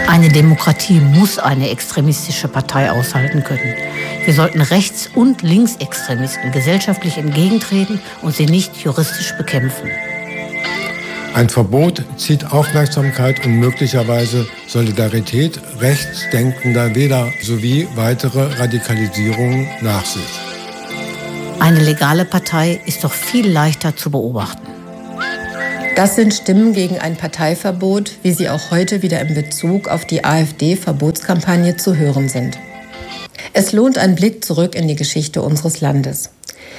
Eine Demokratie muss eine extremistische Partei aushalten können. Wir sollten Rechts- und Linksextremisten gesellschaftlich entgegentreten und sie nicht juristisch bekämpfen. Ein Verbot zieht Aufmerksamkeit und möglicherweise Solidarität rechtsdenkender Wähler sowie weitere Radikalisierungen nach sich. Eine legale Partei ist doch viel leichter zu beobachten. Das sind Stimmen gegen ein Parteiverbot, wie sie auch heute wieder in Bezug auf die AfD-Verbotskampagne zu hören sind. Es lohnt ein Blick zurück in die Geschichte unseres Landes.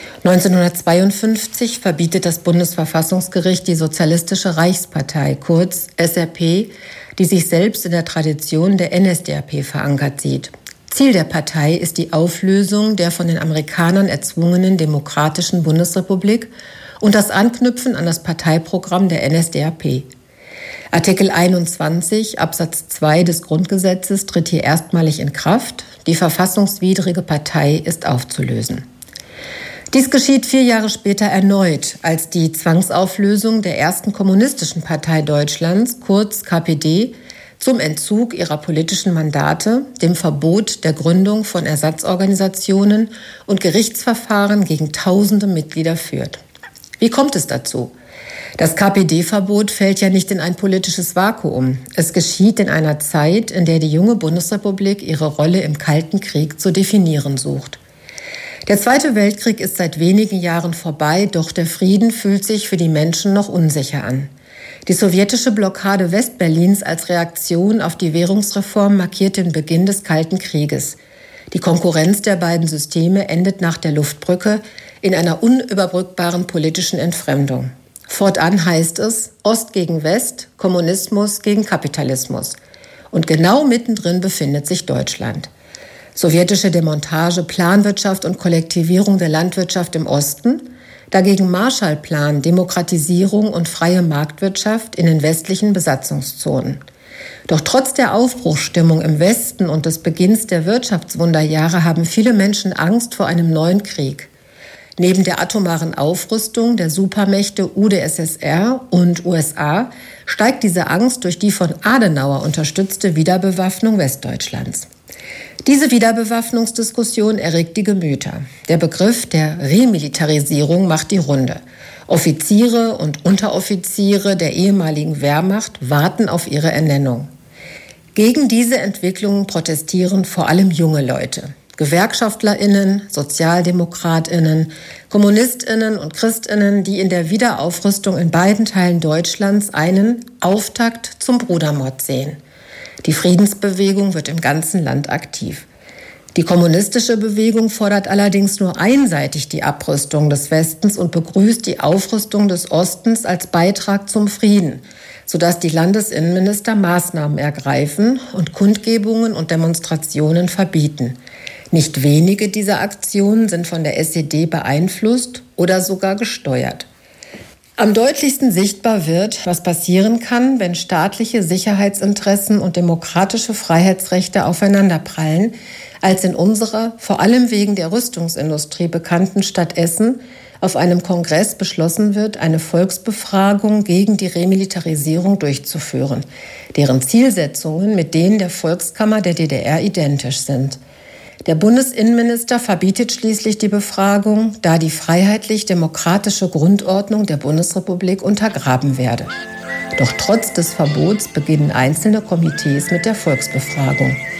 1952 verbietet das Bundesverfassungsgericht die Sozialistische Reichspartei, kurz SRP, die sich selbst in der Tradition der NSDAP verankert sieht. Ziel der Partei ist die Auflösung der von den Amerikanern erzwungenen demokratischen Bundesrepublik und das Anknüpfen an das Parteiprogramm der NSDAP. Artikel 21 Absatz 2 des Grundgesetzes tritt hier erstmalig in Kraft. Die verfassungswidrige Partei ist aufzulösen. Dies geschieht 4 Jahre später erneut, als die Zwangsauflösung der ersten kommunistischen Partei Deutschlands, kurz KPD, zum Entzug ihrer politischen Mandate, dem Verbot der Gründung von Ersatzorganisationen und Gerichtsverfahren gegen tausende Mitglieder führt. Wie kommt es dazu? Das KPD-Verbot fällt ja nicht in ein politisches Vakuum. Es geschieht in einer Zeit, in der die junge Bundesrepublik ihre Rolle im Kalten Krieg zu definieren sucht. Der Zweite Weltkrieg ist seit wenigen Jahren vorbei, doch der Frieden fühlt sich für die Menschen noch unsicher an. Die sowjetische Blockade Westberlins als Reaktion auf die Währungsreform markiert den Beginn des Kalten Krieges. Die Konkurrenz der beiden Systeme endet nach der Luftbrücke in einer unüberbrückbaren politischen Entfremdung. Fortan heißt es Ost gegen West, Kommunismus gegen Kapitalismus. Und genau mittendrin befindet sich Deutschland. Sowjetische Demontage, Planwirtschaft und Kollektivierung der Landwirtschaft im Osten, dagegen Marshallplan, Demokratisierung und freie Marktwirtschaft in den westlichen Besatzungszonen. Doch trotz der Aufbruchsstimmung im Westen und des Beginns der Wirtschaftswunderjahre haben viele Menschen Angst vor einem neuen Krieg. Neben der atomaren Aufrüstung der Supermächte UdSSR und USA steigt diese Angst durch die von Adenauer unterstützte Wiederbewaffnung Westdeutschlands. Diese Wiederbewaffnungsdiskussion erregt die Gemüter. Der Begriff der Remilitarisierung macht die Runde. Offiziere und Unteroffiziere der ehemaligen Wehrmacht warten auf ihre Ernennung. Gegen diese Entwicklungen protestieren vor allem junge Leute. GewerkschaftlerInnen, SozialdemokratInnen, KommunistInnen und ChristInnen, die in der Wiederaufrüstung in beiden Teilen Deutschlands einen Auftakt zum Brudermord sehen. Die Friedensbewegung wird im ganzen Land aktiv. Die kommunistische Bewegung fordert allerdings nur einseitig die Abrüstung des Westens und begrüßt die Aufrüstung des Ostens als Beitrag zum Frieden, sodass die Landesinnenminister Maßnahmen ergreifen und Kundgebungen und Demonstrationen verbieten. Nicht wenige dieser Aktionen sind von der SED beeinflusst oder sogar gesteuert. Am deutlichsten sichtbar wird, was passieren kann, wenn staatliche Sicherheitsinteressen und demokratische Freiheitsrechte aufeinanderprallen, als in unserer, vor allem wegen der Rüstungsindustrie bekannten Stadt Essen, auf einem Kongress beschlossen wird, eine Volksbefragung gegen die Remilitarisierung durchzuführen, deren Zielsetzungen mit denen der Volkskammer der DDR identisch sind. Der Bundesinnenminister verbietet schließlich die Befragung, da die freiheitlich-demokratische Grundordnung der Bundesrepublik untergraben werde. Doch trotz des Verbots beginnen einzelne Komitees mit der Volksbefragung.